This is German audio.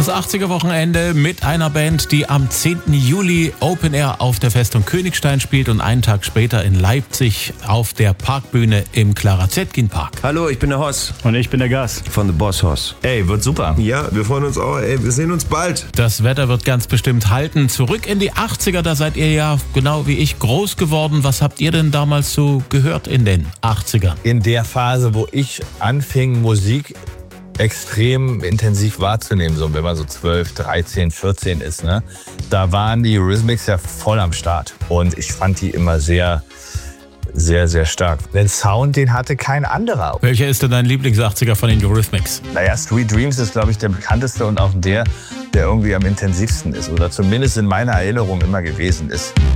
Das 80er-Wochenende mit einer Band, die am 10. Juli Open Air auf der Festung Königstein spielt und einen Tag später in Leipzig auf der Parkbühne im Clara Zetkin Park. Hallo, ich bin der Hoss. Und ich bin der Gas. Von The Boss Hoss. Ey, wird super. Ja, wir freuen uns auch. Ey, wir sehen uns bald. Das Wetter wird ganz bestimmt halten. Zurück in die 80er, da seid ihr ja genau wie ich groß geworden. Was habt ihr denn damals so gehört in den 80ern? In der Phase, wo ich anfing, Musik extrem intensiv wahrzunehmen, so wenn man so 12, 13, 14 ist, ne? Da waren die Eurythmics ja voll am Start. Und ich fand die immer sehr, sehr, sehr stark. Den Sound, den hatte kein anderer. Welcher ist denn dein Lieblings-80er von den Eurythmics? Naja, Sweet Dreams ist, glaube ich, der bekannteste und auch der irgendwie am intensivsten ist. Oder zumindest in meiner Erinnerung immer gewesen ist.